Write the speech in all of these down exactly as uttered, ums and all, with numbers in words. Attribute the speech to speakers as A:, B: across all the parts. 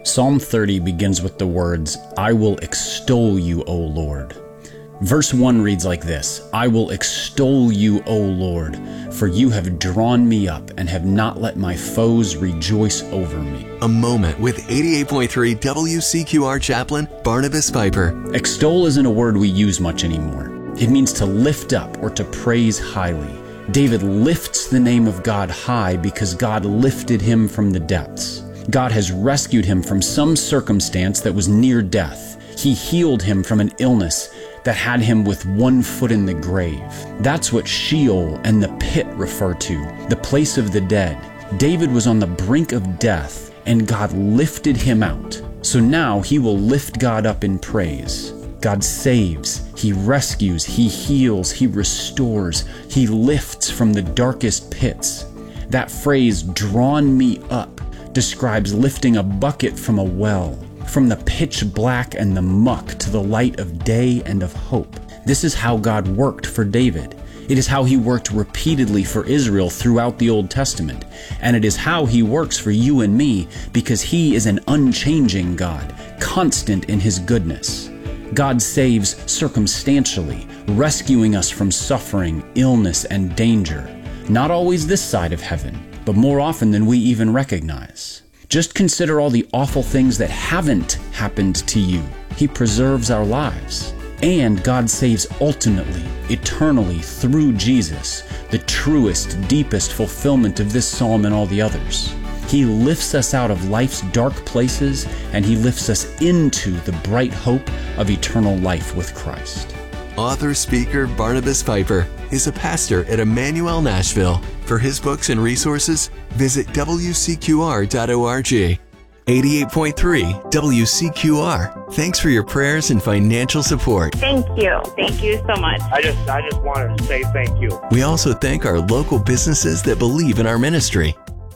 A: Psalm thirty begins with the words, "I will extol you, O Lord." Verse one reads like this, "I will extol you, O Lord, for you have drawn me up and have not let my foes rejoice over me."
B: A moment with eighty-eight point three W C Q R chaplain Barnabas Piper.
A: Extol isn't a word we use much anymore. It means to lift up or to praise highly. David lifts the name of God high because God lifted him from the depths. God has rescued him from some circumstance that was near death. He healed him from an illness that had him with one foot in the grave. That's what Sheol and the pit refer to, the place of the dead. David was on the brink of death, and God lifted him out. So now he will lift God up in praise. God saves, He rescues, He heals, He restores, He lifts from the darkest pits. That phrase, "drawn me up," describes lifting a bucket from a well, from the pitch black and the muck to the light of day and of hope. This is how God worked for David. It is how He worked repeatedly for Israel throughout the Old Testament. And it is how He works for you and me because He is an unchanging God, constant in His goodness. God saves circumstantially, rescuing us from suffering, illness, and danger. Not always this side of heaven, but more often than we even recognize. Just consider all the awful things that haven't happened to you. He preserves our lives. And God saves ultimately, eternally, through Jesus, the truest, deepest fulfillment of this psalm and all the others. He lifts us out of life's dark places, and He lifts us into the bright hope of eternal life with Christ.
B: Author, speaker Barnabas Piper is a pastor at Emmanuel Nashville. For his books and resources, visit W C Q R dot org. eighty-eight point three W C Q R. Thanks for your prayers and financial support.
C: Thank you. Thank you so much.
D: I just I just wanted to say thank you.
B: We also thank our local businesses that believe in our ministry.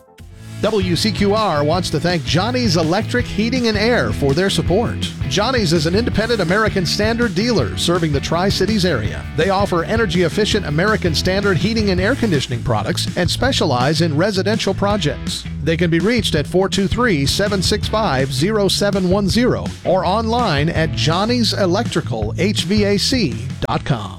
E: W C Q R wants to thank Johnny's Electric Heating and Air for their support. Johnny's is an independent American Standard dealer serving the Tri-Cities area. They offer energy-efficient American Standard heating and air conditioning products and specialize in residential projects. They can be reached at four two three, seven six five, zero seven one zero or online at johnny's electrical h v a c dot com.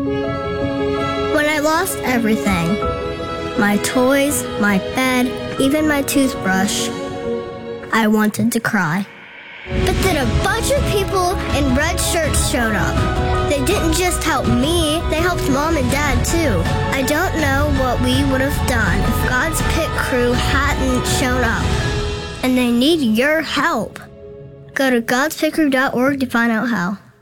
F: When I lost everything, my toys, my bed, even my toothbrush, I wanted to cry. But then a bunch of people in red shirts showed up. They didn't just help me, they helped Mom and Dad too. I don't know what we would have done if God's Pit crew hadn't shown up. And they need your help. Go to gods pit crew dot org to find out how.